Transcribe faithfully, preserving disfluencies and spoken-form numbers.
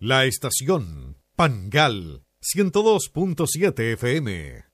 La estación Pangal ciento dos punto siete F M.